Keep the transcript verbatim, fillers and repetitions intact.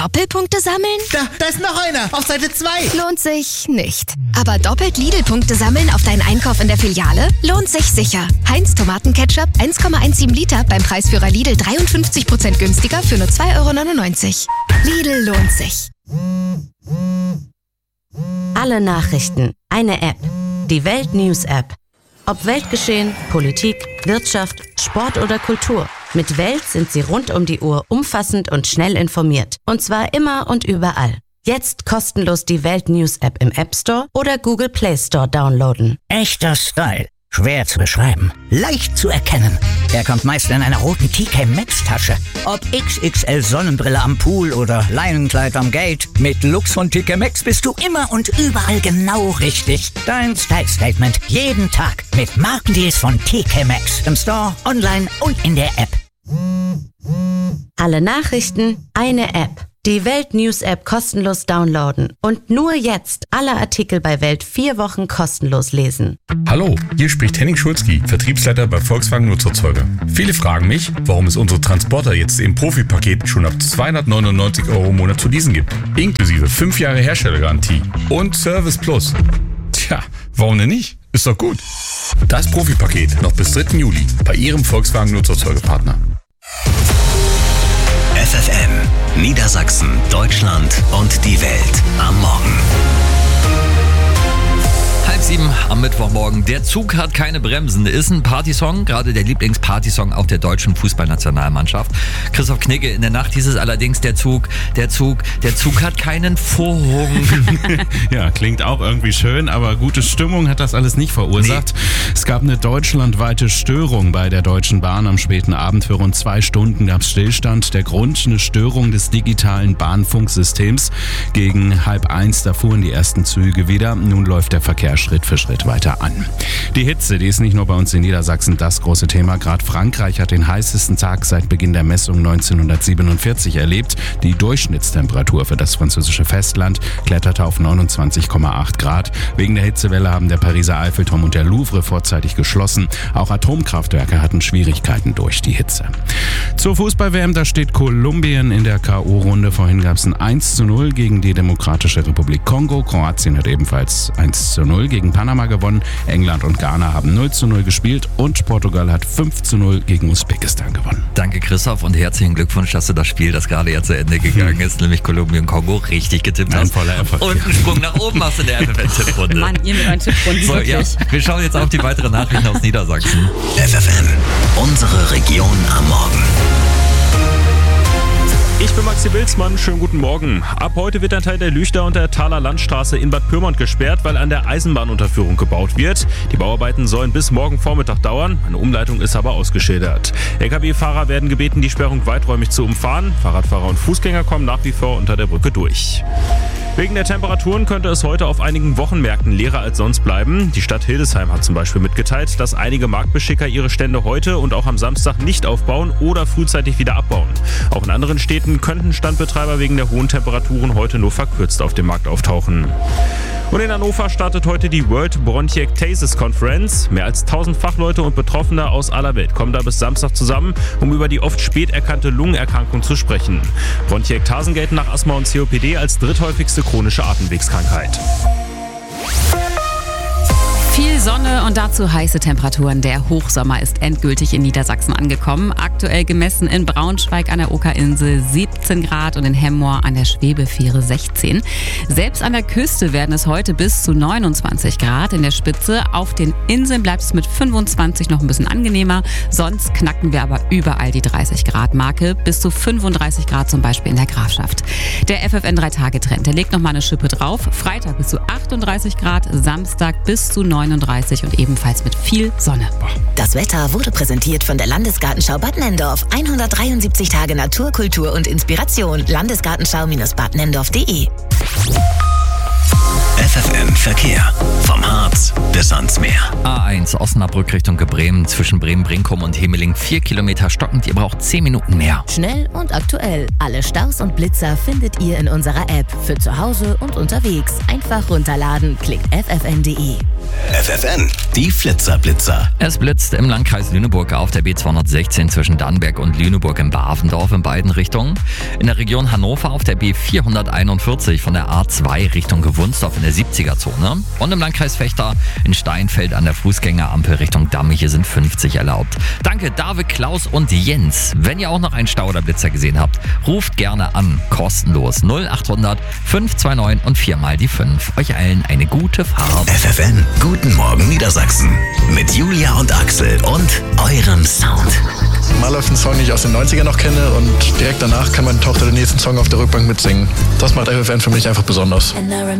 Doppelpunkte sammeln? Da, da ist noch einer, auf Seite zwei. Lohnt sich nicht. Aber doppelt Lidl-Punkte sammeln auf deinen Einkauf in der Filiale? Lohnt sich sicher. Heinz Tomatenketchup eins Komma siebzehn Liter beim Preisführer Lidl dreiundfünfzig Prozent günstiger für nur zwei Euro neunundneunzig. Lidl lohnt sich. Alle Nachrichten, eine App. Die Welt News App. Ob Weltgeschehen, Politik, Wirtschaft, Sport oder Kultur. Mit Welt sind Sie rund um die Uhr umfassend und schnell informiert. Und zwar immer und überall. Jetzt kostenlos die Welt News App im App Store oder Google Play Store downloaden. Echter Style. Schwer zu beschreiben. Leicht zu erkennen. Er kommt meist in einer roten T K Maxx Tasche. Ob X X L Sonnenbrille am Pool oder Leinenkleid am Gate. Mit Lux von T K Maxx bist du immer und überall genau richtig. Dein Style Statement. Jeden Tag. Mit Markendeals von T K Maxx. Im Store, online und in der App. Alle Nachrichten, eine App. Die Welt News App kostenlos downloaden. Und nur jetzt alle Artikel bei Welt vier Wochen kostenlos lesen. Hallo, hier spricht Henning Schulzki, Vertriebsleiter bei Volkswagen Nutzerzeuger. Viele fragen mich, warum es unsere Transporter jetzt im Profipaket schon ab zweihundertneunundneunzig Euro im Monat zu leasen gibt. Inklusive fünf Jahre Herstellergarantie und Service Plus. Tja, warum denn nicht? Ist doch gut. Das Profipaket noch bis dritten Juli bei Ihrem Volkswagen Nutzerzeugerpartner. F F M, Niedersachsen, Deutschland und die Welt am Morgen. Halb sieben am Mittwochmorgen. Der Zug hat keine Bremsen. Ist ein Partysong, gerade der Lieblingspartysong auch der deutschen Fußballnationalmannschaft. Christoph Knigge, in der Nacht hieß es allerdings, der Zug, der Zug, der Zug hat keinen Vorhang. Ja, klingt auch irgendwie schön, aber gute Stimmung hat das alles nicht verursacht. Nee. Es gab eine deutschlandweite Störung bei der Deutschen Bahn am späten Abend. Für rund zwei Stunden gab es Stillstand. Der Grund, eine Störung des digitalen Bahnfunksystems. Gegen halb eins, da fuhren die ersten Züge wieder. Nun läuft der Verkehr Schritt für Schritt weiter an. Die Hitze, die ist nicht nur bei uns in Niedersachsen das große Thema. Gerade Frankreich hat den heißesten Tag seit Beginn der Messung neunzehnhundertsiebenundvierzig erlebt. Die Durchschnittstemperatur für das französische Festland kletterte auf neunundzwanzig Komma acht Grad. Wegen der Hitzewelle haben der Pariser Eiffelturm und der Louvre vorzeitig geschlossen. Auch Atomkraftwerke hatten Schwierigkeiten durch die Hitze. Zur Fußball-W M, da steht Kolumbien in der K O-Runde. Vorhin gab es ein eins zu null gegen die Demokratische Republik Kongo. Kroatien hat ebenfalls eins zu null gegen Panama gewonnen. England und Ghana haben null zu null gespielt und Portugal hat fünf zu null gegen Usbekistan gewonnen. Danke Christoph und herzlichen Glückwunsch, dass du das Spiel, das gerade ja zu Ende gegangen ist, nämlich Kolumbien-Kongo, richtig getippt hast. Ein voller Erfolg. Und einen Sprung nach oben hast du in der F F N-Tipprunde. Mann, ihr mit euren Tipprunden, so, wirklich. Ja, wir schauen jetzt auf die weiteren Nachrichten aus Niedersachsen. F F M, unsere Region am Morgen. Ich bin Maxi Wilsmann, schönen guten Morgen. Ab heute wird ein Teil der Lüchter und der Thaler Landstraße in Bad Pyrmont gesperrt, weil an der Eisenbahnunterführung gebaut wird. Die Bauarbeiten sollen bis morgen Vormittag dauern, eine Umleitung ist aber ausgeschildert. L K W-Fahrer werden gebeten, die Sperrung weiträumig zu umfahren. Fahrradfahrer und Fußgänger kommen nach wie vor unter der Brücke durch. Wegen der Temperaturen könnte es heute auf einigen Wochenmärkten leerer als sonst bleiben. Die Stadt Hildesheim hat zum Beispiel mitgeteilt, dass einige Marktbeschicker ihre Stände heute und auch am Samstag nicht aufbauen oder frühzeitig wieder abbauen. Auch in anderen Städten könnten Standbetreiber wegen der hohen Temperaturen heute nur verkürzt auf dem Markt auftauchen. Und in Hannover startet heute die World Bronchiectasis Conference. Mehr als tausend Fachleute und Betroffene aus aller Welt kommen da bis Samstag zusammen, um über die oft spät erkannte Lungenerkrankung zu sprechen. Bronchiektasen gelten nach Asthma und C O P D als dritthäufigste chronische Atemwegskrankheit. Viel Sonne und dazu heiße Temperaturen. Der Hochsommer ist endgültig in Niedersachsen angekommen. Aktuell gemessen in Braunschweig an der Oker-Insel siebzehn Grad und in Hemmoor an der Schwebefähre sechzehn. Selbst an der Küste werden es heute bis zu neunundzwanzig Grad in der Spitze. Auf den Inseln bleibt es mit fünfundzwanzig noch ein bisschen angenehmer. Sonst knacken wir aber überall die dreißig Grad Marke. Bis zu fünfunddreißig Grad zum Beispiel in der Grafschaft. Der F F N drei Tage Trend, der legt noch mal eine Schippe drauf. Freitag bis zu achtunddreißig Grad, Samstag bis zu neununddreißig und ebenfalls mit viel Sonne. Das Wetter wurde präsentiert von der Landesgartenschau Bad Nenndorf. hundertdreiundsiebzig Tage Natur, Kultur und Inspiration. Landesgartenschau Bad Nenndorf punkt de. F F M Verkehr. Vom Harz bis ans Meer. A eins Osnabrück Richtung Bremen. Zwischen Bremen-Brinkum und Hemeling vier Kilometer stockend. Ihr braucht zehn Minuten mehr. Schnell und aktuell. Alle Staus und Blitzer findet ihr in unserer App. Für zu Hause und unterwegs. Einfach runterladen. Klickt F F N punkt de. F F N, die Flitzerblitzer. Es blitzt im Landkreis Lüneburg auf der B zweihundertsechzehn zwischen Dannenberg und Lüneburg im Bavendorf in beiden Richtungen. In der Region Hannover auf der B vierhunderteinundvierzig von der A zwei Richtung Gewunsdorf in der siebziger-Zone. Und im Landkreis Vechta in Steinfeld an der Fußgängerampel Richtung Damme. Hier sind fünfzig erlaubt. Danke David, Klaus und Jens. Wenn ihr auch noch einen Stau oder Blitzer gesehen habt, ruft gerne an. Kostenlos null achthundert fünf zwei neun und viermal die fünf. Euch allen eine gute Fahrt. F F N, guten Morgen Niedersachsen. Mit Julia und Axel und eurem Sound. Mal läuft ein Song, den ich aus den neunzigern noch kenne und direkt danach kann meine Tochter den nächsten Song auf der Rückbank mitsingen. Das macht F F N für mich einfach besonders.